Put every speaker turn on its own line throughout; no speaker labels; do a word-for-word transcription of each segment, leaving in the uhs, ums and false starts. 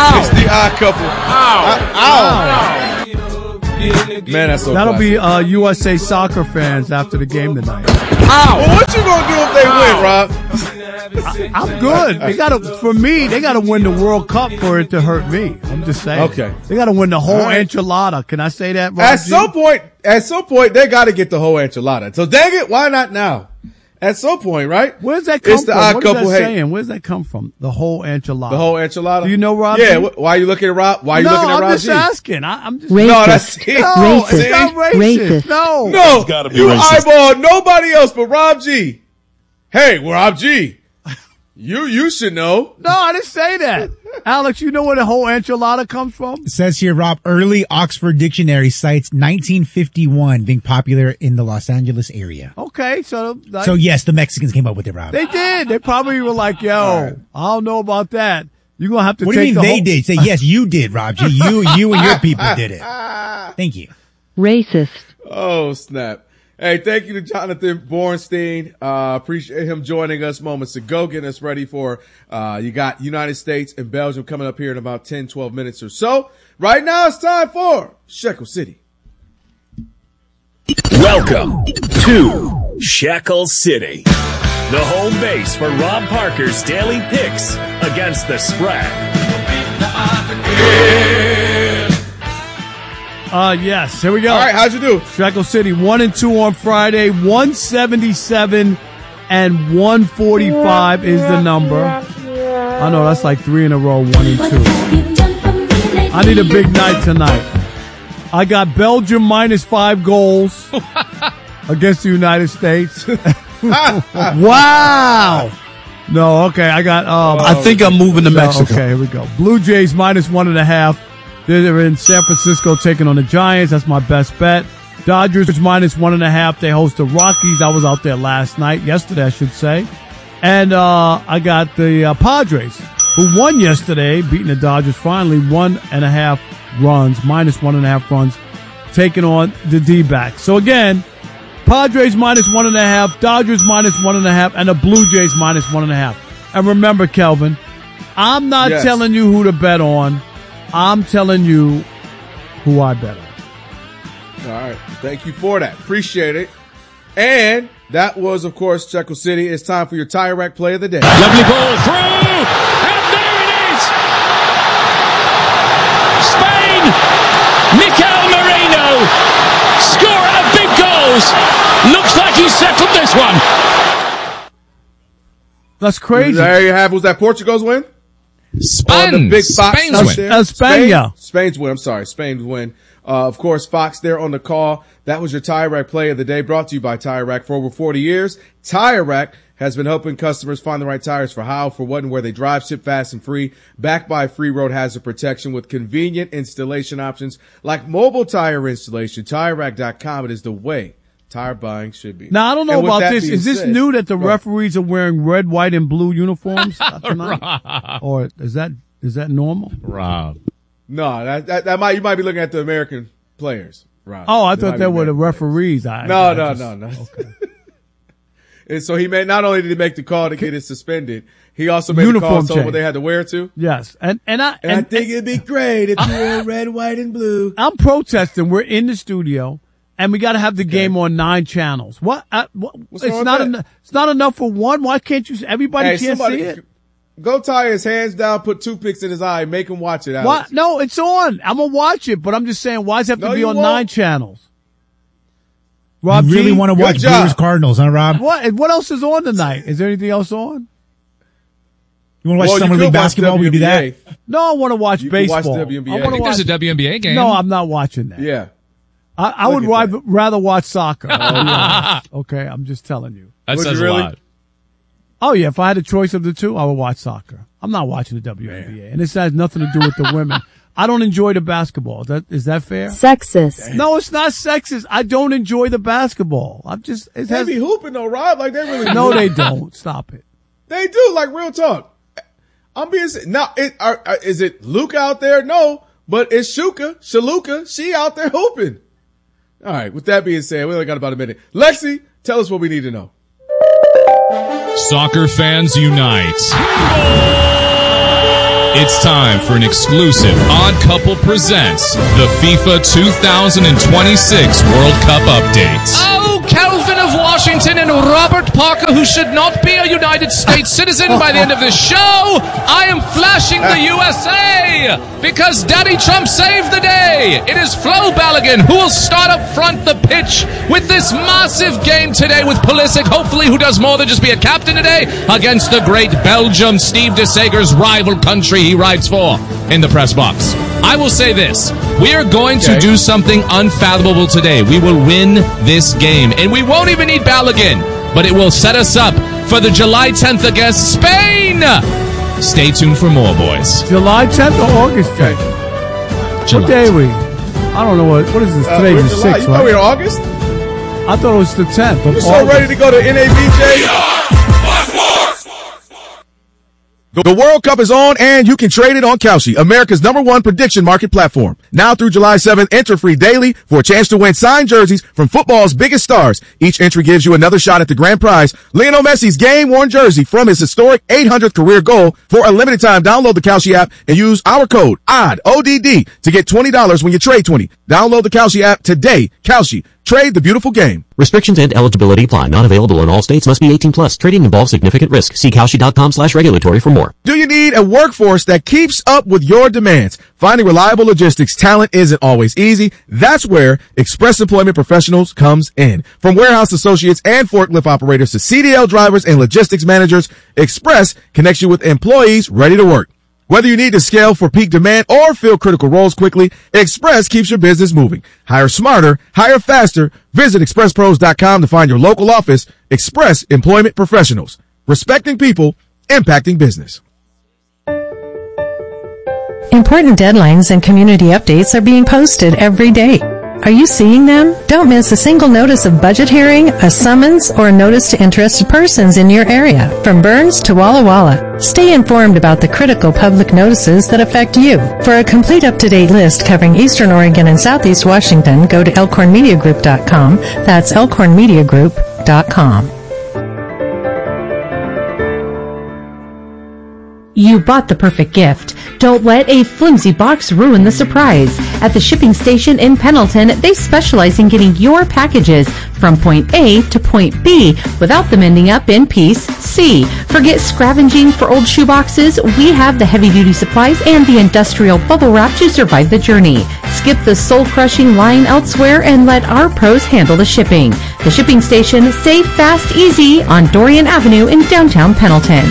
Ow.
It's the odd couple.
Ow.
Uh, ow. Man, that's so
That'll
classic.
be uh, U S A Soccer fans after the game tonight.
Ow. Well, what you gonna do if they
Ow.
win, Rob?
I, I'm good. They gotta, for me, they gotta win the World Cup for it to hurt me. I'm just saying.
Okay.
They gotta win the whole
All right.
enchilada. Can I say that, Rob
At
G?
some point, at some point, they got to get the whole enchilada. So dang it, why not now? At some point, right?
Where's that come
It's the
from?
odd
What is
couple
that
hate.
saying? Where's that come from? The whole enchilada.
The whole enchilada.
Do you know Rob?
Yeah.
G?
Wh- why are you looking at Rob? Why are you
no,
looking at
I'm
Rob
just
G?
asking. I, I'm just
No, that's it.
No,
Racist.
it's not racist.
Racist.
No,
No,
It's gotta be
you
racist.
eyeball nobody else but Rob G. Hey, well, Rob G. You you should know.
no, I didn't say that. Alex, you know where the whole enchilada comes from?
It says here, Rob, early Oxford Dictionary cites nineteen fifty-one being popular in the Los Angeles area.
Okay, so like,
So yes, the Mexicans came up with it, Rob.
they did. They probably were like, "Yo,
right.
I don't know about that. You're gonna have to
What do
take
you
the
mean they
whole-
did? Say yes, you did, Rob G. You, you and your people did it. Thank you.
Racist.
Oh, snap. Hey, thank you to Jonathan Bornstein. Uh, appreciate him joining us moments ago, getting us ready for, uh, you got United States and Belgium coming up here in about ten, twelve minutes or so. Right now it's time for Shekel City.
Welcome to Shekel City, the home base for Rob Parker's daily picks against the spread.
Uh, yes. Here we go.
All right, how'd you do?
Shekel City, one and two on Friday, one seventy-seven and one forty-five is the number. I know that's like three in a row, one and two. I need a big night tonight. I got Belgium minus five goals against the United States. Wow. No, okay. I got. Um,
I think I'm moving to
no,
Mexico.
Okay, here we go. Blue Jays minus one and a half. They're in San Francisco taking on the Giants. That's my best bet. Dodgers minus one and a half. They host the Rockies. I was out there last night, yesterday, I should say. And uh I got the uh, Padres, who won yesterday, beating the Dodgers finally, one and a half runs, minus one and a half runs, taking on the D-backs. So again, Padres minus one and a half, Dodgers minus one and a half, and the Blue Jays minus one and a half. And remember, Kelvin, I'm not
Yes.
telling you who to bet on. I'm telling you who I bet on.
All right. Thank you for that. Appreciate it. And that was, of course, Shekel City. It's time for your Tire Rack play of the day.
Lovely ball through, and there it is! Spain! Mikel Merino, scorer of big goals. Looks like he's settled this one.
That's crazy.
There you have. Was that Portugal's win?
Spain.
On the big Fox
Spain's
up
win.
there.
Uh, Spain, yeah.
Spain's win. I'm sorry. Spain's win. Uh, of course, Fox there on the call. That was your Tire Rack play of the day, brought to you by Tire Rack. For over forty years, Tire Rack has been helping customers find the right tires for how, for what, and where they drive. Ship fast and free. Backed by free road hazard protection with convenient installation options like mobile tire installation. Tire Rack dot com. It is the way tire buying should be.
Now, I don't know
And with
about
that
this.
being
Is this
said-
new that the
Go ahead.
referees are wearing red, white, and blue uniforms tonight? Or is that is that normal?
Rob.
No, that, that, that might, you might be looking at the American players, Rob.
Oh, I
They
thought
might
they
be
were the
American players.
referees. I,
No,
I
no,
just-
no, no. And so he made, not only did he make the call to get it suspended, he also made
Uniform
the call so
change.
what they had to wear too.
Yes, and and I
And, I think it'd be great if you were red, white, and blue.
I'm protesting. We're in the studio, and we got to have the game on nine channels. What? Uh, what
What's
it's
wrong with
not
that?
enough. It's not enough for one. Why can't you? Everybody
Hey,
can't
somebody,
see it.
go tie his hands down, put toothpicks in his eye, make him watch it. Alex.
Why? No, it's on. I'm gonna watch it, but I'm just saying, why does it have
No,
to be
you
on
won't.
nine channels? Rob,
You really
G,
want to
good
watch
job.
Brewers Cardinals, huh, Rob?
what? What else is on tonight? Is there anything else on?
You want to watch
Well, you
Summer
could
League
watch
basketball? We do
W N B A.
that.
No, I want to watch
You can watch
baseball.
W N B A.
I
I
want to
think
watch.
There's a W N B A game.
No, I'm not watching that.
Yeah.
I, I
Look
would
at
rather,
that.
rather watch soccer. Yeah. Okay, I'm just telling you.
That
Would
says
you
a
really?
lot.
Oh yeah, if I had a choice of the two, I would watch soccer. I'm not watching the W N B A, and this has nothing to do with the women. I don't enjoy the basketball. Is that is that fair?
Sexist.
No, it's not sexist. I don't enjoy the basketball. I'm just. It
They
has,
be hooping though, Rob. Like they really.
no, they don't. Stop it.
They do. Like real talk. I'm being se- now. It, are, are, is it Luke out there? No, but it's Shuka, Shaluka. She out there hooping. All right. With that being said, we only got about a minute. Lexi, tell us what we need to know.
Soccer fans unite.
It's time for an exclusive Odd Couple Presents the FIFA two thousand twenty-six World Cup update.
Oh, Calvin of Washington and Robert Parker, who should not be a United States citizen by the end of this show, I am flashing the U S A because Daddy Trump saved the day. It is Flo Balogun who will start up front the pitch with this massive game today with Pulisic, hopefully who does more than just be a captain today, against the great Belgium, Steve de Sager's rival country he rides for in the press box. I will say this. We are going okay. to do something unfathomable today. We will win this game. And we won't even need Balogun, but it will set us up for the July tenth against Spain. Stay tuned for more, boys.
July tenth or August tenth? July. What day are we? I don't know what. What is this?
Uh,
Today's the
July.
sixth,
You thought
right?
we were in August?
I thought it was the tenth.
We're so ready to go to N A B J. The World Cup is on, and you can trade it on Kalshi, America's number one prediction market platform. Now through July seventh, enter free daily for a chance to win signed jerseys from football's biggest stars. Each entry gives you another shot at the grand prize, Lionel Messi's game-worn jersey from his historic eight hundredth career goal. For a limited time, download the Kalshi app and use our code O D D, O D D, to get twenty dollars when you trade twenty. Download the Kalshi app today. Kalshi. Trade the beautiful game.
Restrictions and eligibility apply. Not available in all states. Must be eighteen plus. Trading involves significant risk. See Kalshi.com slash regulatory for more.
Do you need a workforce that keeps up with your demands? Finding reliable logistics talent isn't always easy. That's where Express Employment Professionals comes in. From warehouse associates and forklift operators to C D L drivers and logistics managers, Express connects you with employees ready to work. Whether you need to scale for peak demand or fill critical roles quickly, Express keeps your business moving. Hire smarter, hire faster. Visit express pros dot com to find your local office. Express Employment Professionals. Respecting people, impacting business.
Important deadlines and community updates are being posted every day. Are you seeing them? Don't miss a single notice of budget hearing, a summons, or a notice to interested persons in your area, from Burns to Walla Walla. Stay informed about the critical public notices that affect you. For a complete up-to-date list covering Eastern Oregon and Southeast Washington, go to elkhorn media group dot com. That's elkhorn media group dot com.
You bought the perfect gift. Don't let a flimsy box ruin the surprise. At the shipping station in Pendleton, they specialize in getting your packages from point A to point B without them ending up in piece C. Forget scavenging for old shoeboxes. We have the heavy-duty supplies and the industrial bubble wrap to survive the journey. Skip the soul-crushing line elsewhere and let our pros handle the shipping. The shipping station, safe, fast, easy on Dorian Avenue in downtown Pendleton.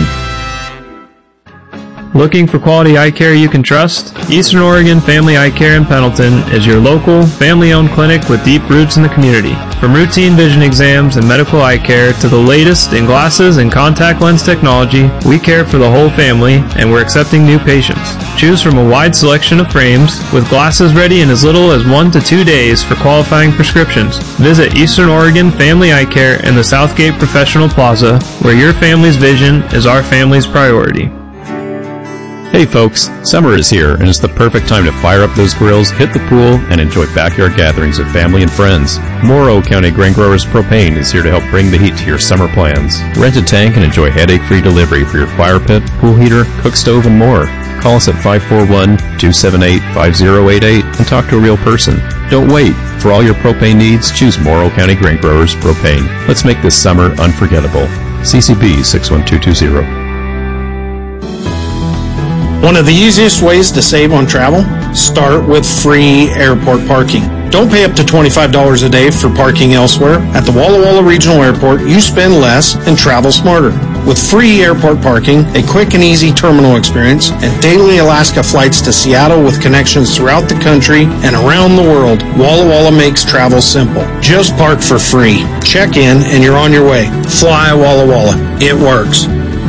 Looking for quality eye care you can trust? Eastern Oregon Family Eye Care in Pendleton is your local, family-owned clinic with deep roots in the community. From routine vision exams and medical eye care to the latest in glasses and contact lens technology, we care for the whole family and we're accepting new patients. Choose from a wide selection of frames with glasses ready in as little as one to two days for qualifying prescriptions. Visit Eastern Oregon Family Eye Care in the Southgate Professional Plaza, where your family's vision is our family's priority.
Hey folks, summer is here and it's the perfect time to fire up those grills, hit the pool, and enjoy backyard gatherings with family and friends. Morrow County Grain Growers Propane is here to help bring the heat to your summer plans. Rent a tank and enjoy headache-free delivery for your fire pit, pool heater, cook stove, and more. Call us at five four one, two seven eight, five zero eight eight and talk to a real person. Don't wait. For all your propane needs, choose Morrow County Grain Growers Propane. Let's make this summer unforgettable. C C B six one two two zero.
One of the easiest ways to save on travel? Start with free airport parking. Don't pay up to twenty-five dollars a day for parking elsewhere. At the Walla Walla Regional Airport, you spend less and travel smarter. With free airport parking, a quick and easy terminal experience, and daily Alaska flights to Seattle with connections throughout the country and around the world, Walla Walla makes travel simple. Just park for free. Check in and you're on your way. Fly Walla Walla. It works.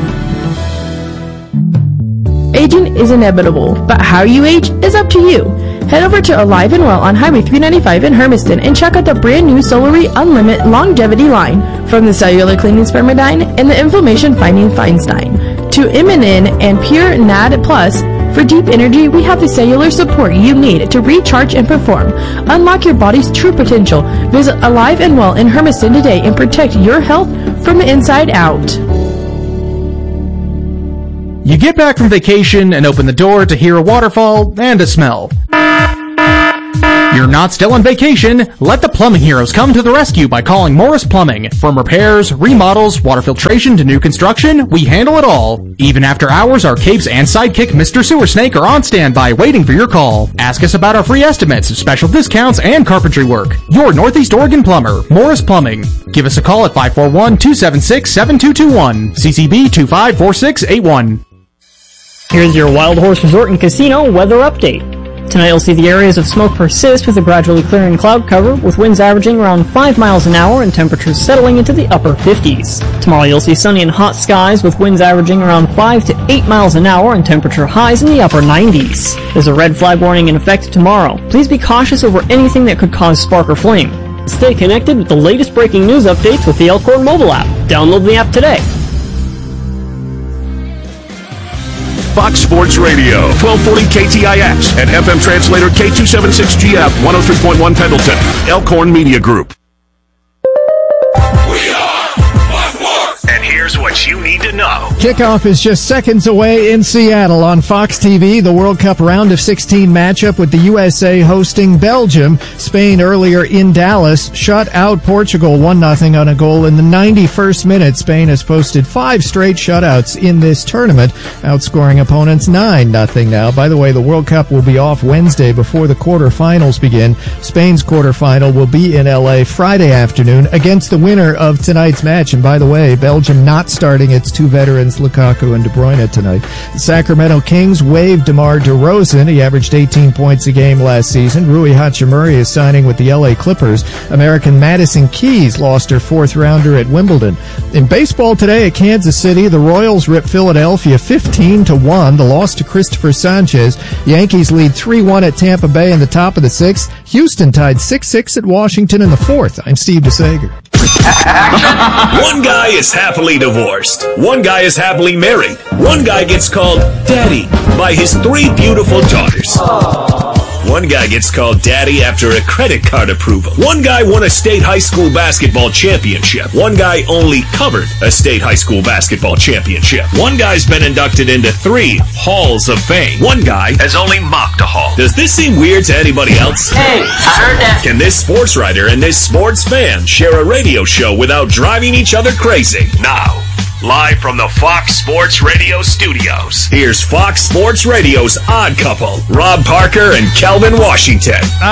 Aging is inevitable, but how you age is up to you. Head over to Alive and Well on Highway three ninety-five in Hermiston and check out the brand new Solary Unlimited Longevity line. From the cellular cleaning Spermidine and the inflammation fighting Feinstein to Immunin and Pure N A D Plus, for deep energy, we have the cellular support you need to recharge and perform. Unlock your body's true potential. Visit Alive and Well in Hermiston today and protect your health from the inside out.
You get back from vacation and open the door to hear a waterfall and a smell. You're not still on vacation. Let the plumbing heroes come to the rescue by calling Morris Plumbing. From repairs, remodels, water filtration to new construction, we handle it all. Even after hours, our capes and sidekick Mister Sewer Snake are on standby waiting for your call. Ask us about our free estimates, special discounts, and carpentry work. Your Northeast Oregon plumber, Morris Plumbing. Give us a call at five four one, two seven six, seven two two one. C C B two five four six eight one.
Here's your Wild Horse Resort and Casino weather update. Tonight you'll see the areas of smoke persist with a gradually clearing cloud cover, with winds averaging around five miles an hour and temperatures settling into the upper fifties. Tomorrow you'll see sunny and hot skies with winds averaging around five to eight miles an hour and temperature highs in the upper nineties. There's a red flag warning in effect tomorrow. Please be cautious over anything that could cause spark or flame. Stay connected with the latest breaking news updates with the Elkhorn mobile app. Download the app today.
Fox Sports Radio, twelve forty K T I X, and F M translator K two seventy-six G F, one oh three point one Pendleton, Elkhorn Media Group.
We are Fox Sports! And here's what you need to know.
Kickoff is just seconds away in Seattle on Fox T V. The World Cup round of sixteen matchup with the U S A hosting Belgium. Spain earlier in Dallas shut out Portugal one nothing on a goal in the ninety-first minute. Spain has posted five straight shutouts in this tournament, outscoring opponents nine nothing now. By the way, the World Cup will be off Wednesday before the quarterfinals begin. Spain's quarterfinal will be in L A Friday afternoon against the winner of tonight's match. And by the way, Belgium not starting its two veterans, Lukaku and De Bruyne, tonight. The Sacramento Kings waived DeMar DeRozan. He averaged eighteen points a game last season. Rui Hachimura is signing with the L A Clippers. American Madison Keys lost her fourth rounder at Wimbledon. In baseball today at Kansas City, the Royals rip Philadelphia fifteen to one. The loss to Christopher Sanchez. Yankees lead three one at Tampa Bay in the top of the sixth. Houston tied six six at Washington in the fourth. I'm Steve DeSager.
One guy is happily divorced. One guy is happily married. One guy gets called Daddy by his three beautiful daughters. One guy gets called Daddy after a credit card approval. One guy won a state high school basketball championship. One guy only covered a state high school basketball championship. One guy's been inducted into three halls of fame. One guy has only mocked a hall. Does this seem weird to anybody else?
Hey, I heard that.
Can this sports writer and this sports fan share a radio show without driving each other crazy? Now, live from the Fox Sports Radio studios, here's Fox Sports Radio's Odd Couple, Rob Parker and Kelvin Washington.